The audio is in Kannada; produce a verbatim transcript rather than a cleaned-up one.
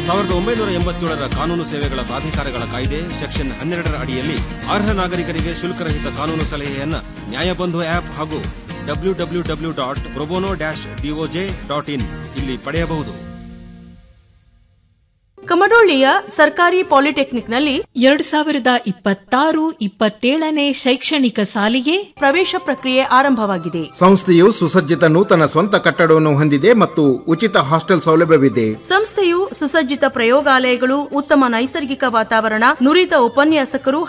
ಸಾವಿರದ ಒಂಬೈನೂರ ಎಂಬತ್ತೇಳರ ಕಾನೂನು ಸೇವೆಗಳ ಪ್ರಾಧಿಕಾರಗಳ ಕಾಯ್ದೆ ಸೆಕ್ಷನ್ ಹನ್ನೆರಡರ ಅಡಿಯಲ್ಲಿ ಅರ್ಹ ನಾಗರಿಕರಿಗೆ ಶುಲ್ಕರಹಿತ ಕಾನೂನು ಸಲಹೆಯನ್ನ ನ್ಯಾಯಬಂಧು ಆಪ್ ಹಾಗೂ W W W dot pro bono dash DOJ dot in ಇಲ್ಲಿ ಪಡೆಯಬಹುದು. ಕಮಡೋಳ್ಳಿಯ ಸರ್ಕಾರಿ ಪಾಲಿಟೆಕ್ನಿಕ್ನಲ್ಲಿ ಎರಡು ಸಾವಿರದ ಇಪ್ಪತ್ತಾರು ಇಪ್ಪತ್ತೇಳನೇ ಶೈಕ್ಷಣಿಕ ಸಾಲಿಗೆ ಪ್ರವೇಶ ಪ್ರಕ್ರಿಯೆ ಆರಂಭವಾಗಿದೆ. ಸಂಸ್ಥೆಯು ಸುಸಜ್ಜಿತ ನೂತನ ಸ್ವಂತ ಕಟ್ಟಡವನ್ನು ಹೊಂದಿದೆ ಮತ್ತು ಉಚಿತ ಹಾಸ್ಟೆಲ್ ಸೌಲಭ್ಯವಿದೆ. ಸಂಸ್ಥೆಯು ಸುಸಜ್ಜಿತ ಪ್ರಯೋಗಾಲಯಗಳು, ಉತ್ತಮ ನೈಸರ್ಗಿಕ ವಾತಾವರಣ, ನುರಿತ ಉಪನ್ಯಾಸಕರು